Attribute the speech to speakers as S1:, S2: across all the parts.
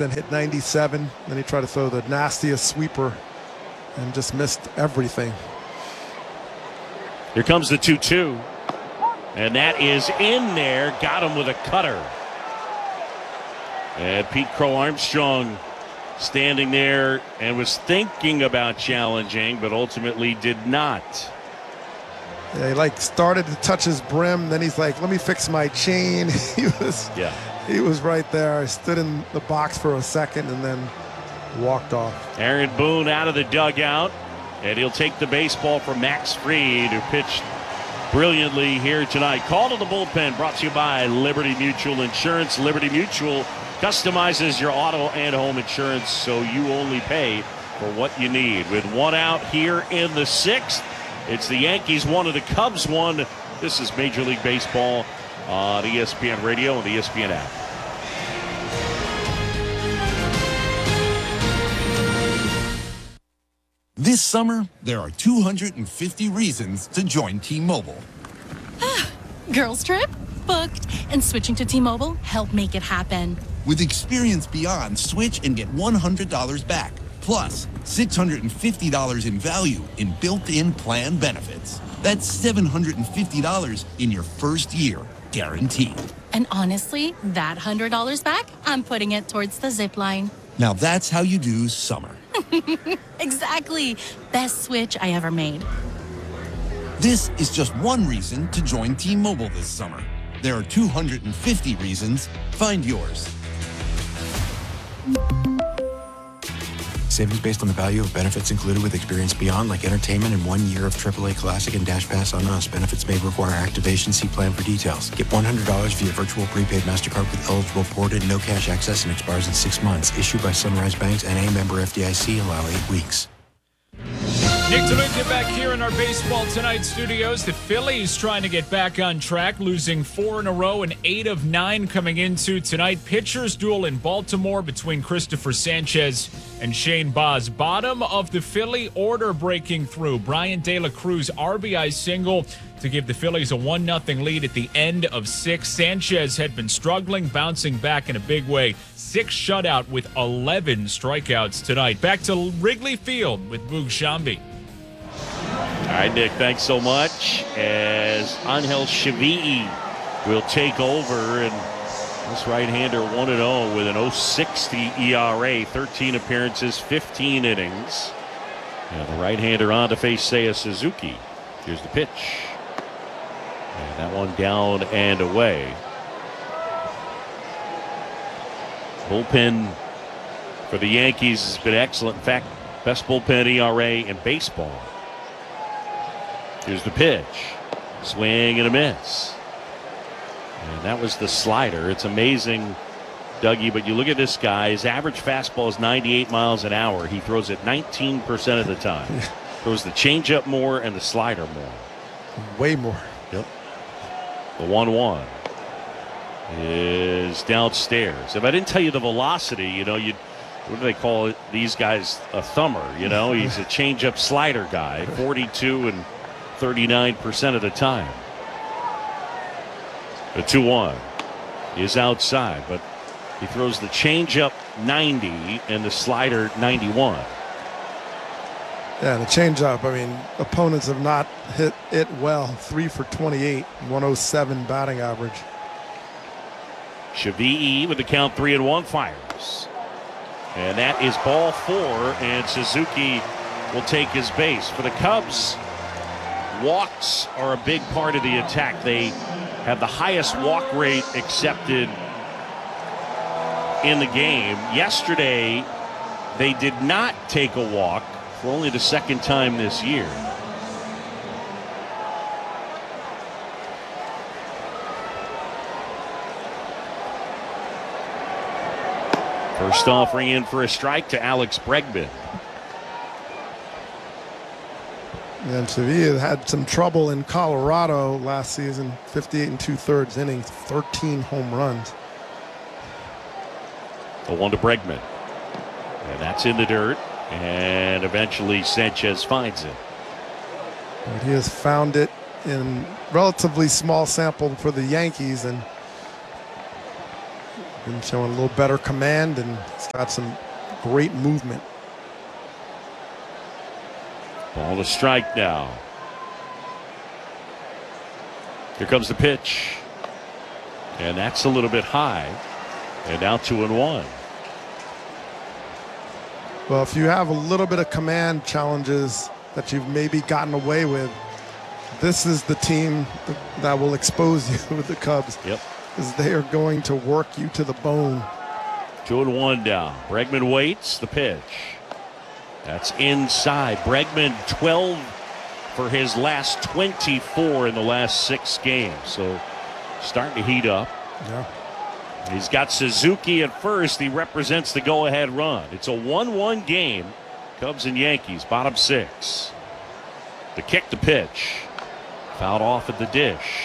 S1: then hit 97. Then he tried to throw the nastiest sweeper and just missed everything.
S2: Here comes the 2-2. And that is in there. Got him with a cutter. And Pete Crow Armstrong standing there and was thinking about challenging, but ultimately did not.
S1: Yeah, he started to touch his brim. Then he's like, let me fix my chain. He was right there. I stood in the box for a second and then walked off.
S2: Aaron Boone out of the dugout, and he'll take the baseball from Max Fried, who pitched brilliantly here tonight. Call to the bullpen brought to you by Liberty Mutual Insurance. Liberty Mutual customizes your auto and home insurance so you only pay for what you need. With one out here in the sixth, it's the Yankees 1 and the Cubs 1. This is Major League Baseball on ESPN Radio and the ESPN app.
S3: This summer, there are 250 reasons to join T-Mobile.
S4: Girls trip? Booked. And switching to T-Mobile helped make it happen.
S3: With Experience Beyond, switch and get $100 back. Plus, $650 in value in built-in plan benefits. That's $750 in your first year, guaranteed.
S4: And honestly, that $100 back, I'm putting it towards the zip line.
S3: Now that's how you do summer.
S4: Exactly. Best switch I ever made.
S3: This is just one reason to join T-Mobile this summer. There are 250 reasons. Find yours.
S5: Savings based on the value of benefits included with Experience Beyond, like entertainment and 1 year of AAA Classic and Dash Pass on us. Benefits may require activation. See plan for details. Get $100 via virtual prepaid MasterCard with eligible ported, no cash access, and expires in 6 months. Issued by Sunrise Banks, N.A. member FDIC. Allow 8 weeks.
S6: Nick DeLuca back here in our Baseball Tonight studios. The Phillies trying to get back on track, losing 4 in a row and 8 of 9 coming into tonight. Pitchers duel in Baltimore between Christopher Sanchez and Shane Baz. Bottom of the Philly order breaking through. Brian De La Cruz RBI single to give the Phillies a 1-0 lead at the end of 6. Sanchez had been struggling, bouncing back in a big way. 6 shutout with 11 strikeouts tonight. Back to Wrigley Field with Boog Shambi.
S2: All right, Nick, thanks so much. As Angel Chivii will take over, and this right-hander 1-0 with an 0.60 ERA, 13 appearances, 15 innings. And the right-hander on to face Seiya Suzuki. Here's the pitch. And that one down and away. Bullpen for the Yankees has been excellent. In fact, best bullpen ERA in baseball. Here's the pitch. Swing and a miss. And that was the slider. It's amazing, Dougie, but you look at this guy. His average fastball is 98 miles an hour. He throws it 19% of the time. Throws the changeup more and the slider more.
S1: Way more.
S2: Yep. The 1-1 is downstairs. If I didn't tell you the velocity, you'd what do they call it? These guys a thumber, He's a changeup slider guy, 42 and 39% of the time. The 2-1 is outside, but he throws the changeup 90 and the slider 91.
S1: Yeah, the changeup. Opponents have not hit it well. 3 for 28, 107 batting average.
S2: Chivii with the count 3-1 fires. And that is ball 4, and Suzuki will take his base. For the Cubs, walks are a big part of the attack. They have the highest walk rate accepted in the game. Yesterday, they did not take a walk for only the second time this year. First offering in for a strike to Alex Bregman.
S1: And Sevilla had some trouble in Colorado last season. 58 2/3 innings, 13 home runs.
S2: The 1 to Bregman. And that's in the dirt. And eventually Sanchez finds it.
S1: But he has found it in relatively small sample for the Yankees, and Been showing a little better command, and he's got some great movement.
S2: Ball to strike now. Here comes the pitch. And that's a little bit high. And now 2-1.
S1: Well, if you have a little bit of command challenges that you've maybe gotten away with, this is the team that will expose you with the Cubs.
S2: Yep.
S1: Because they are going to work you to the bone.
S2: 2-1 down. Bregman waits the pitch. That's inside. Bregman 12 for his last 24 in the last 6 games. So starting to heat up.
S1: Yeah.
S2: He's got Suzuki at first. He represents the go-ahead run. It's a 1-1 game. Cubs and Yankees, bottom 6. The kick to pitch. Fouled off at the dish.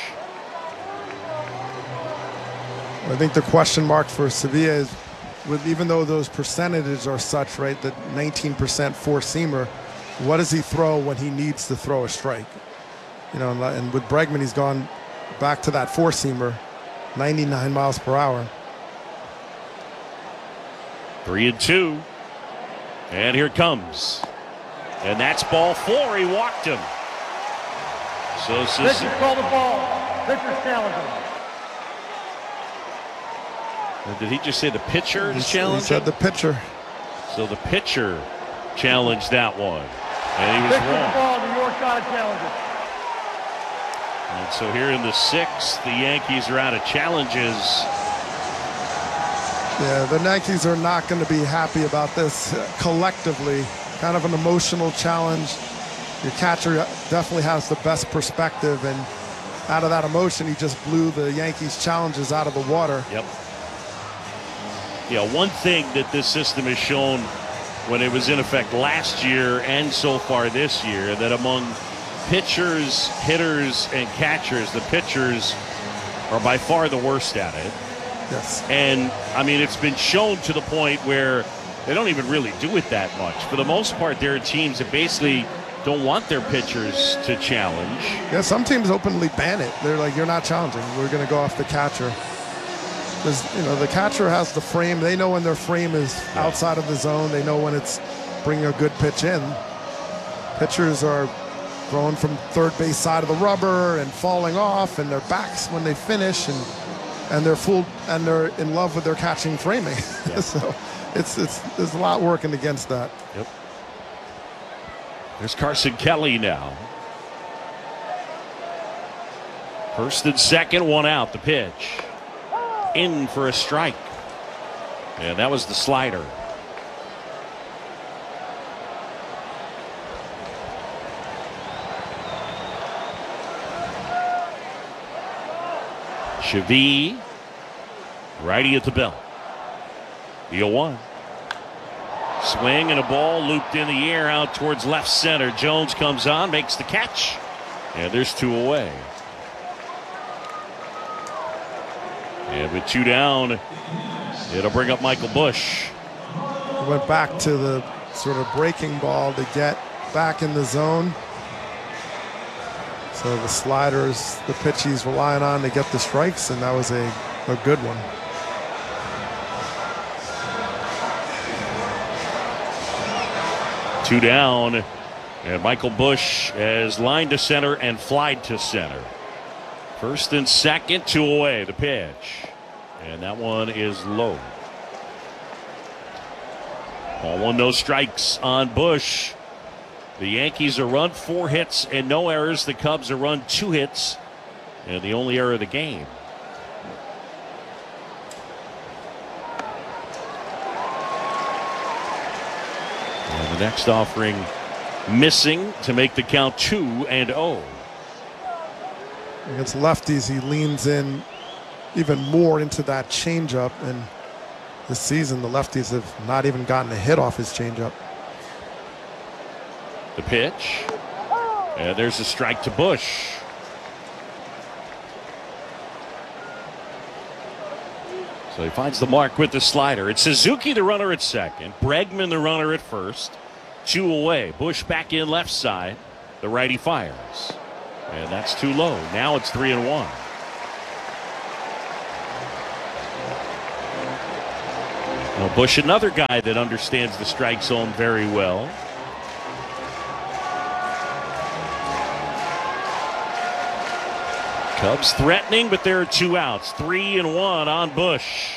S1: I think the question mark for Sevilla is, even though those percentages are such, right, that 19% four-seamer, what does he throw when he needs to throw a strike? You know, and with Bregman, he's gone back to that four-seamer, 99 miles per hour.
S2: 3-2. And here it comes. And that's ball 4. He walked him. So
S7: Pitcher called the ball. Pitcher's challenging.
S2: Did he just say the pitcher is challenging?
S1: He said the pitcher.
S2: So the pitcher challenged that one. And he was
S7: Pitcher
S2: wrong.
S7: the ball. New York got a challenger.
S2: And so here in the 6th, the Yankees are out of challenges.
S1: Yeah, the Yankees are not going to be happy about this collectively. Kind of an emotional challenge. Your catcher definitely has the best perspective, and out of that emotion, he just blew the Yankees' challenges out of the water.
S2: Yep. Yeah, one thing that this system has shown when it was in effect last year and so far this year, that among pitchers, hitters, and catchers, the pitchers are by far the worst at it.
S1: Yes.
S2: And, I mean, it's been shown to the point where they don't even really do it that much. For the most part, there are teams that basically don't want their pitchers to challenge.
S1: Yeah, some teams openly ban it. They're like, you're not challenging. We're going to go off the catcher. Because, you know, the catcher has the frame. They know when their frame is outside of the zone. They know when it's bringing a good pitch in. Pitchers are throwing from third base side of the rubber and falling off, and their backs when they finish, and they're fooled, and they're in love with their catching framing. Yeah. So there's a lot working against that.
S2: Yep. There's Carson Kelly now. First and second, one out. The pitch. In for a strike. And that was the slider. Chavy, righty at the belt. The 0-1. Swing and a ball looped in the air out towards left center. Jones comes on, makes the catch. And there's 2 away. And with 2 down, it'll bring up Michael Busch.
S1: He went back to the sort of breaking ball to get back in the zone. So the sliders, the pitch he's relying on to get the strikes, and that was a good one.
S2: Two down, and Michael Busch has lined to center and flied to center. First and second, 2 away, the pitch. And that one is low. Ball 1, no strikes on Busch. The Yankees are run 4 hits and no errors. The Cubs are run 2 hits and the only error of the game. And the next offering missing to make the count 2-0.
S1: Against lefties, he leans in even more into that changeup, and this season the lefties have not even gotten a hit off his changeup.
S2: The pitch, and there's a strike to Busch. So he finds the mark with the slider. It's Suzuki the runner at second, Bregman the runner at first. 2 away. Busch back in left side. The righty fires. And that's too low. Now it's 3-1. Now Bush, another guy that understands the strike zone very well. Cubs threatening, but there are 2 outs. 3-1 on Bush.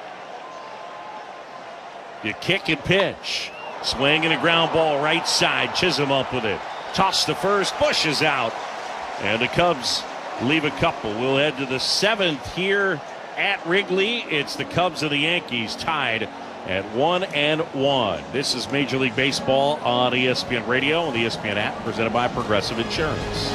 S2: You kick and pitch. Swing and a ground ball right side. Chisholm up with it. Toss to first. Bush is out. And the Cubs leave a couple. We'll head to the 7th here at Wrigley. It's the Cubs and the Yankees tied at 1-1. This is Major League Baseball on ESPN Radio and the ESPN app, presented by Progressive Insurance.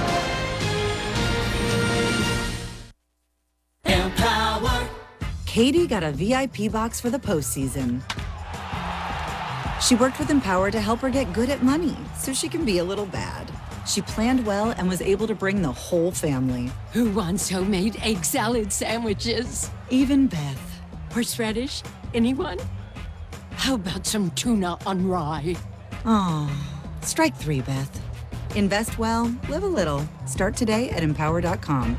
S8: Empower. Katie got a VIP box for the postseason. She worked with Empower to help her get good at money so she can be a little bad. She planned well and was able to bring the whole family.
S9: Who wants homemade egg salad sandwiches?
S8: Even Beth.
S9: Horseradish? Anyone? How about some tuna on rye?
S8: Aw, strike 3, Beth. Invest well, live a little. Start today at Empower.com.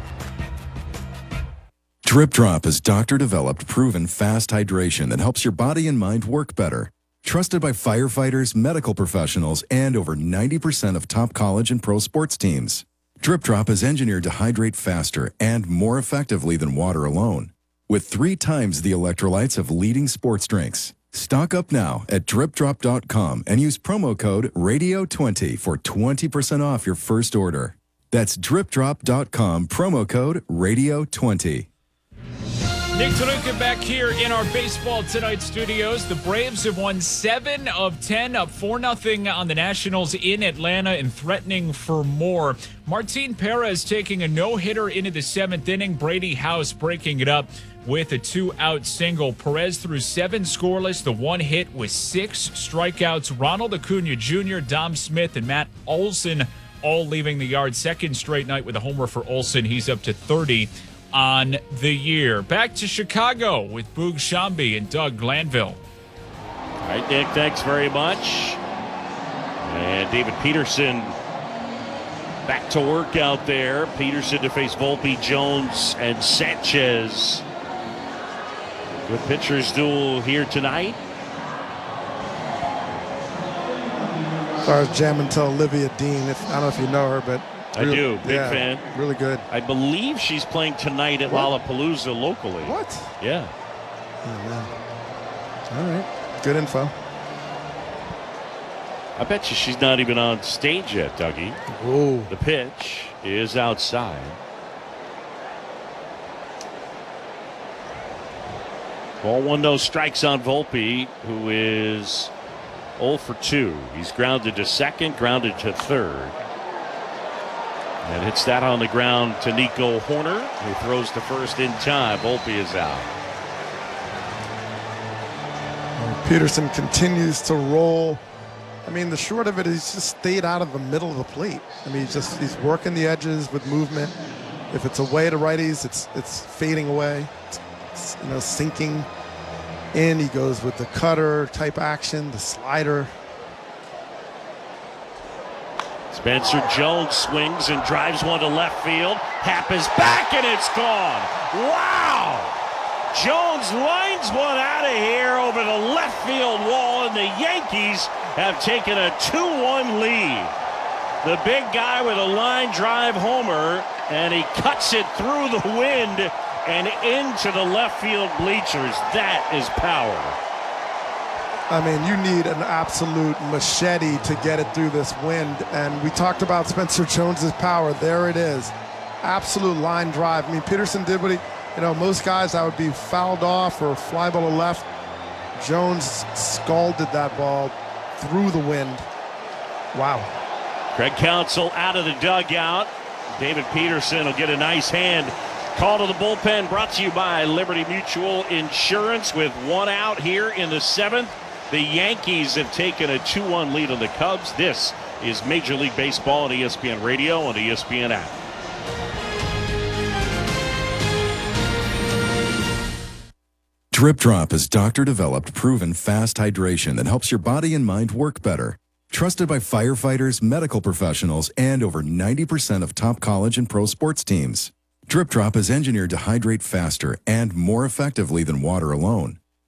S10: Drip Drop is doctor-developed, proven fast hydration that helps your body and mind work better. Trusted by firefighters, medical professionals, and over 90% of top college and pro sports teams. Drip Drop is engineered to hydrate faster and more effectively than water alone, with 3 times the electrolytes of leading sports drinks. Stock up now at dripdrop.com and use promo code RADIO20 for 20% off your first order. That's dripdrop.com, promo code RADIO20.
S6: Nick DeLuca back here in our Baseball Tonight studios. The Braves have won 7 of 10, up 4-0 on the Nationals in Atlanta and threatening for more. Martin Perez taking a no-hitter into the 7th inning. Brady House breaking it up with a 2-out single. Perez threw 7 scoreless, the 1 hit with 6 strikeouts. Ronald Acuna Jr., Dom Smith, and Matt Olson all leaving the yard. Second straight night with a homer for Olson. He's up to 30 on the year. Back to Chicago with Boog Shambi and Doug Glanville.
S2: All right, Nick, thanks very much. And David Peterson back to work out there. Peterson to face Volpe, Jones, and Sanchez. Good pitchers duel here tonight.
S1: As far as jamming to Olivia Dean, I don't know if you know her, but
S2: I do. Big fan.
S1: Really good.
S2: I believe she's playing tonight at Lollapalooza locally.
S1: What?
S2: Yeah.
S1: Oh, all right. Good info.
S2: I bet you she's not even on stage yet, Dougie.
S1: Ooh.
S2: The pitch is outside. Ball 1, no strikes on Volpe, who is 0 for 2. He's grounded to second, grounded to third. And hits that on the ground to Nico Horner, who throws to first in time. Volpe is out.
S1: Peterson continues to roll. I mean, the short of it is he's just stayed out of the middle of the plate. I mean, he's working the edges with movement. If it's away to righties, it's fading away. It's sinking in. He goes with the cutter type action, the slider.
S2: Spencer Jones swings and drives one to left field. Happ is back and it's gone. Wow! Jones lines one out of here over the left field wall, and the Yankees have taken a 2-1 lead. The big guy with a line drive homer, and he cuts it through the wind and into the left field bleachers. That is power.
S1: I mean, you need an absolute machete to get it through this wind. And we talked about Spencer Jones's power. There it is. Absolute line drive. I mean, Peterson did what he, most guys that would be fouled off or fly ball to left. Jones scalded that ball through the wind. Wow.
S2: Craig Counsell out of the dugout. David Peterson will get a nice hand. Call to the bullpen brought to you by Liberty Mutual Insurance with 1 out here in the 7th. The Yankees have taken a 2-1 lead on the Cubs. This is Major League Baseball on ESPN Radio and ESPN app.
S10: Drip Drop is doctor-developed, proven fast hydration that helps your body and mind work better. Trusted by firefighters, medical professionals, and over 90% of top college and pro sports teams. Drip Drop is engineered to hydrate faster and more effectively than water alone,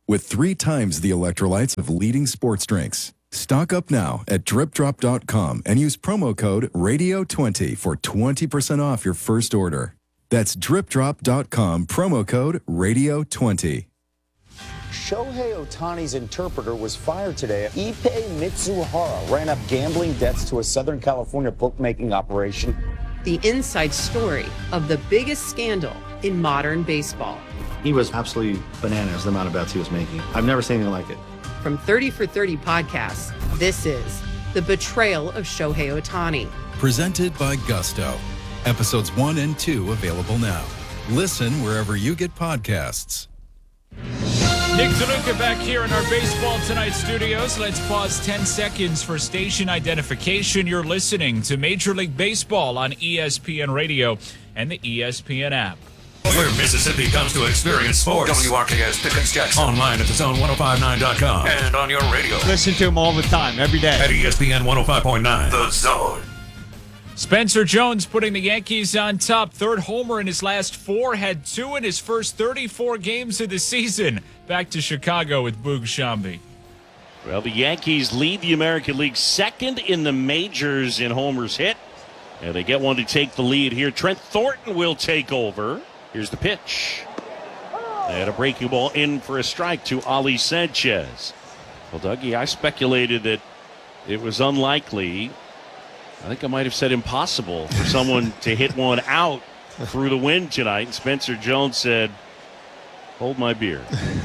S10: with 3 times the electrolytes of leading sports drinks. Stock up now at DripDrop.com and use promo code RADIO20 for 20% off your first order. That's DripDrop.com, promo code RADIO20.
S11: Shohei Ohtani's interpreter was fired today. Ippei Mitsuhara ran up gambling debts to a Southern California bookmaking operation.
S12: The inside story of the biggest scandal in modern baseball.
S13: He was absolutely bananas, the amount of bets he was making. I've never seen anything like it.
S12: From 30 for 30 podcasts, this is The Betrayal of Shohei Ohtani.
S10: Presented by Gusto. Episodes 1 and 2 available now. Listen wherever you get podcasts.
S6: Nick DeLuca back here in our Baseball Tonight studios. Let's pause 10 seconds for station identification. You're listening to Major League Baseball on ESPN Radio and the ESPN app.
S14: Where Mississippi comes to experience sports. WRKS Pickens Jackson. Online at thezone1059.com. And on your radio.
S15: Listen to him all the time, every day.
S14: At ESPN 105.9. The Zone.
S6: Spencer Jones putting the Yankees on top. 3rd homer in his last 4. Had 2 in his first 34 games of the season. Back to Chicago with Boog Sciambi.
S2: Well, the Yankees lead the American League 2nd in the majors in homers hit. And they get one to take the lead here. Trent Thornton will take over. Here's the pitch. And a breaking ball in for a strike to Ali Sanchez. Well, Dougie, I speculated that it was unlikely. I think I might have said impossible for someone to hit one out through the wind tonight. And Spencer Jones said, hold my beer.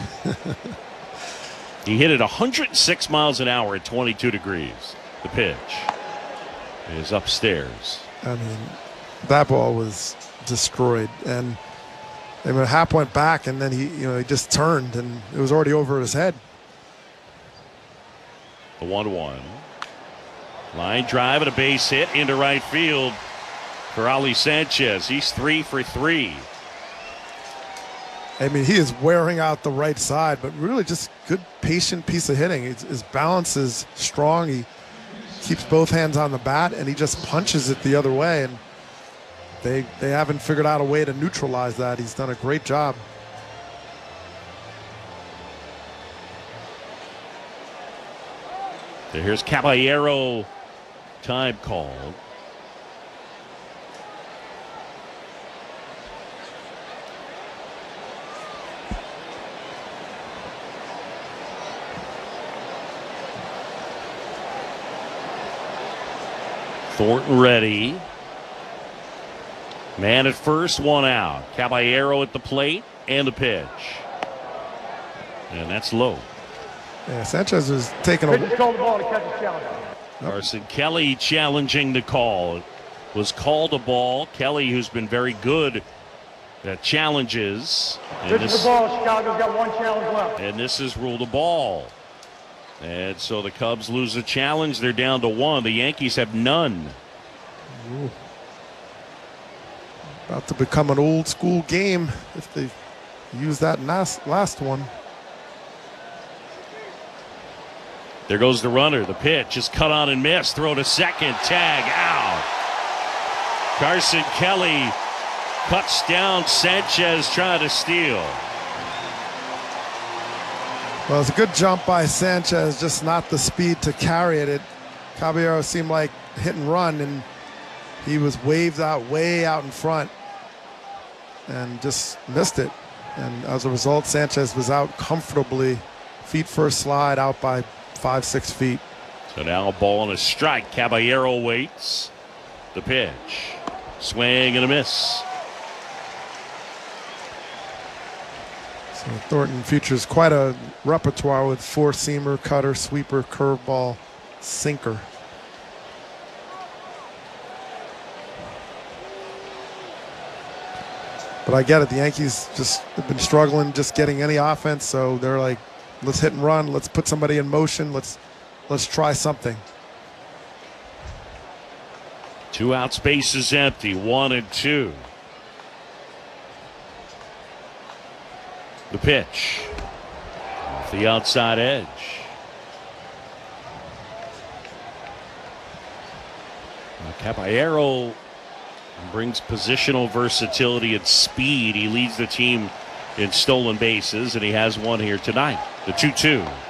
S2: He hit it 106 miles an hour at 22 degrees. The pitch is upstairs.
S1: I mean, that ball was destroyed. And Happ went back, and then he just turned, and it was already over his head.
S2: The 1-1. Line drive and a base hit into right field for Ali Sanchez. He's 3 for 3.
S1: I mean, he is wearing out the right side, but really just good, patient piece of hitting. His balance is strong. He keeps both hands on the bat, and he just punches it the other way. And they haven't figured out a way to neutralize that. He's done a great job.
S2: Here's Caballero, time called. Thornton ready. Man at first, 1 out. Caballero at the plate and the pitch. And that's low.
S1: Yeah, Sanchez was taking
S7: a... Call the ball to catch a challenge.
S2: Carson Kelly challenging the call. It was called a ball. Kelly, who's been very good at challenges.
S7: This is the ball. Chicago's got 1 challenge left.
S2: And this is ruled a ball. And so the Cubs lose a challenge. They're down to 1. The Yankees have none.
S1: Ooh. About to become an old school game if they use that last one.
S2: There goes the runner. The pitch is cut on and missed. Throw to second. Tag out. Carson Kelly cuts down Sanchez trying to steal.
S1: Well, it's a good jump by Sanchez, just not the speed to carry it. Caballero seemed like hit and run, and he was waved out way out in front and just missed it. And as a result, Sanchez was out comfortably. Feet first slide out by 5-6 feet.
S2: So now a ball and a strike. Caballero waits. The pitch. Swing and a miss.
S1: So Thornton features quite a repertoire with 4-seamer, cutter, sweeper, curveball, sinker. But I get it. The Yankees just have been struggling just getting any offense, so they're like, let's hit and run. Let's put somebody in motion. Let's try something.
S2: 2 out, space is empty. 1 and 2. The pitch off the outside edge. Caballero brings positional versatility and speed. He leads the team in stolen bases, and he has one here tonight. The 2-2.